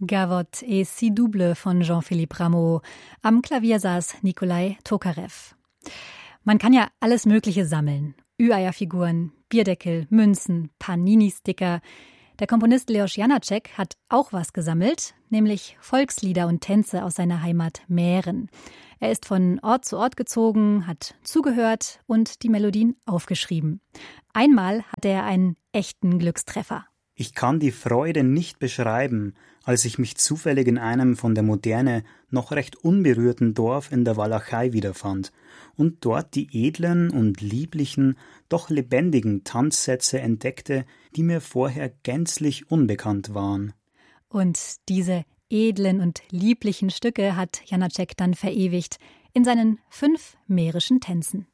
Gavotte et si double von Jean-Philippe Rameau. Am Klavier saß Nikolai Tokarev. Man kann ja alles Mögliche sammeln. Ü-Eier-Figuren, Bierdeckel, Münzen, Panini-Sticker. Der Komponist Leos Janáček hat auch was gesammelt, nämlich Volkslieder und Tänze aus seiner Heimat Mähren. Er ist von Ort zu Ort gezogen, hat zugehört und die Melodien aufgeschrieben. Einmal hatte er einen echten Glückstreffer. Ich kann die Freude nicht beschreiben, als ich mich zufällig in einem von der Moderne noch recht unberührten Dorf in der Walachei wiederfand und dort die edlen und lieblichen, doch lebendigen Tanzsätze entdeckte, die mir vorher gänzlich unbekannt waren. Und diese edlen und lieblichen Stücke hat Janáček dann verewigt in seinen 5 mährischen Tänzen.